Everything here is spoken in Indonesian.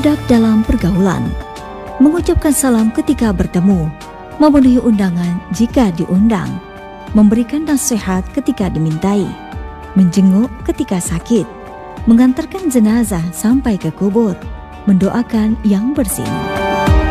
adab dalam pergaulan, mengucapkan salam ketika bertemu, memenuhi undangan jika diundang, memberikan nasihat ketika dimintai, menjenguk ketika sakit, mengantarkan jenazah sampai ke kubur, mendoakan yang bersin.